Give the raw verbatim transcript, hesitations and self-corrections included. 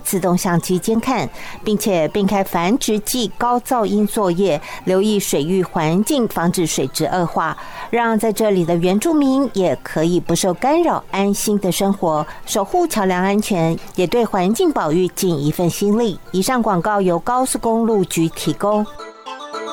自动相机监看，并且并开繁殖季高噪音作业，留意水域环境，防止水质恶化，让在这里的原住民也可以不受干扰，安心的生活，守护桥梁安全，也对环境保育尽一份心力。以上广告由高速公路局提供。